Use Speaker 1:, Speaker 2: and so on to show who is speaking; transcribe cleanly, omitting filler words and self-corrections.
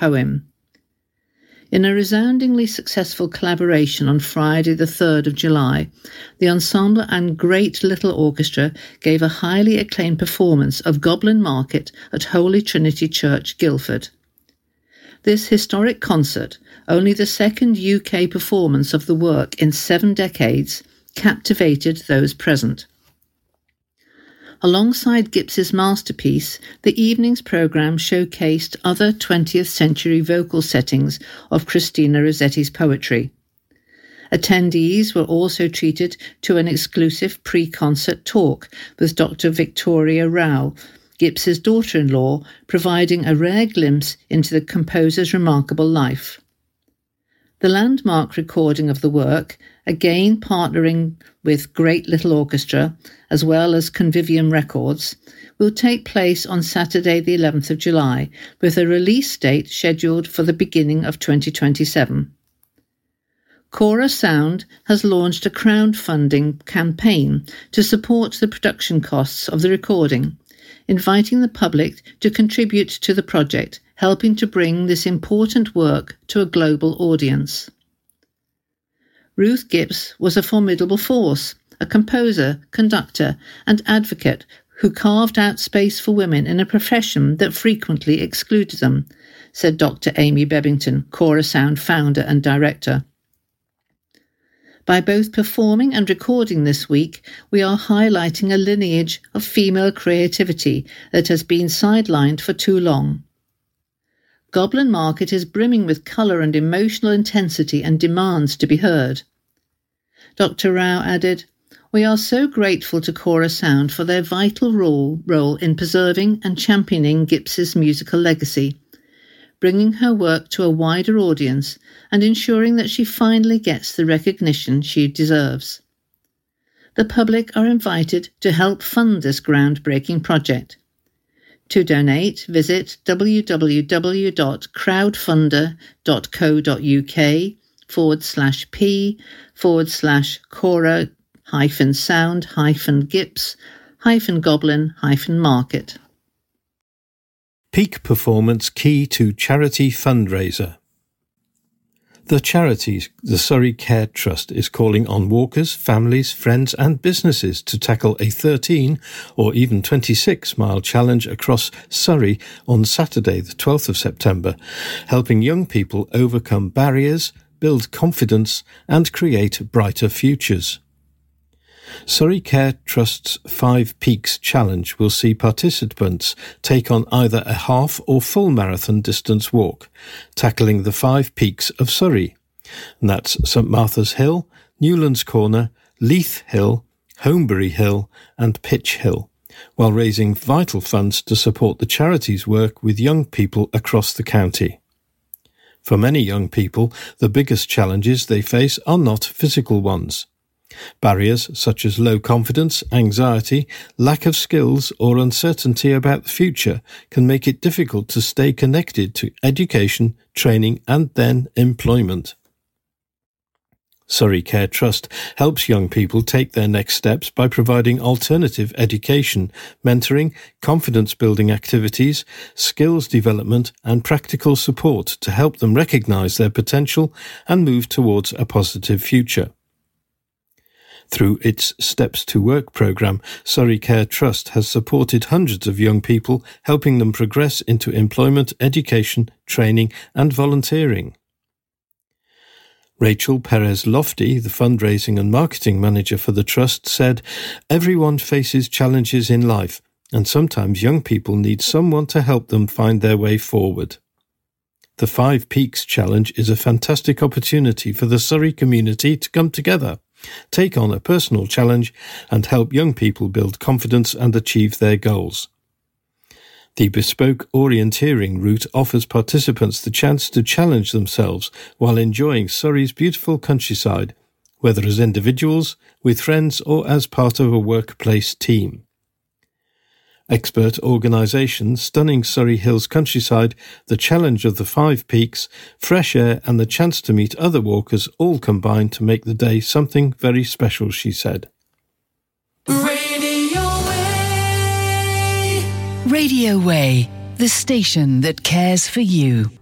Speaker 1: poem. In a resoundingly successful collaboration on Friday the 3rd of July, the ensemble and Great Little Orchestra gave a highly acclaimed performance of Goblin Market at Holy Trinity Church, Guildford. This historic concert, only the second UK performance of the work in 7 decades, captivated those present. Alongside Gipps's masterpiece, the evening's programme showcased other 20th century vocal settings of Christina Rossetti's poetry. Attendees were also treated to an exclusive pre-concert talk with Dr. Victoria Rao, Gipps's daughter-in-law, providing a rare glimpse into the composer's remarkable life. The landmark recording of the work, again partnering with Great Little Orchestra, as well as Convivium Records, will take place on Saturday the 11th of July, with a release date scheduled for the beginning of 2027. Cora Sound has launched a crowdfunding campaign to support the production costs of the recording, inviting the public to contribute to the project, helping to bring this important work to a global audience. Ruth Gibbs was a formidable force, a composer, conductor, and advocate who carved out space for women in a profession that frequently excluded them, said Dr. Amy Bebbington, Cora Sound founder and director. By both performing and recording this week, we are highlighting a lineage of female creativity that has been sidelined for too long. Goblin Market is brimming with colour and emotional intensity and demands to be heard. Dr. Rao added, "We are so grateful to Cora Sound for their vital role in preserving and championing Gipps's musical legacy, bringing her work to a wider audience and ensuring that she finally gets the recognition she deserves. The public are invited to help fund this groundbreaking project. To donate, visit www.crowdfunder.co.uk/P/Sound-Gips-Goblin-Market.
Speaker 2: Peak Performance Key to Charity Fundraiser. The charity, the Surrey Care Trust, is calling on walkers, families, friends and businesses to tackle a 13 or even 26-mile challenge across Surrey on Saturday the 12th of September, helping young people overcome barriers, build confidence and create brighter futures. Surrey Care Trust's 5 Peaks Challenge will see participants take on either a half or full marathon distance walk, tackling the 5 peaks of Surrey. And that's St Martha's Hill, Newlands Corner, Leith Hill, Holmbury Hill and Pitch Hill, while raising vital funds to support the charity's work with young people across the county. For many young people, the biggest challenges they face are not physical ones. Barriers such as low confidence, anxiety, lack of skills or uncertainty about the future can make it difficult to stay connected to education, training and then employment. Surrey Care Trust helps young people take their next steps by providing alternative education, mentoring, confidence-building activities, skills development and practical support to help them recognise their potential and move towards a positive future. Through its Steps to Work programme, Surrey Care Trust has supported hundreds of young people, helping them progress into employment, education, training and volunteering. Rachel Perez Lofty, the fundraising and marketing manager for the Trust, said, "Everyone faces challenges in life, and sometimes young people need someone to help them find their way forward. The 5 Peaks Challenge is a fantastic opportunity for the Surrey community to come together, take on a personal challenge and help young people build confidence and achieve their goals. The bespoke orienteering route offers participants the chance to challenge themselves while enjoying Surrey's beautiful countryside, whether as individuals, with friends or as part of a workplace team. Expert organisation, stunning Surrey Hills countryside, the challenge of the 5 peaks, fresh air and the chance to meet other walkers all combine to make the day something very special," she said.
Speaker 3: Radio Way, the station that cares for you.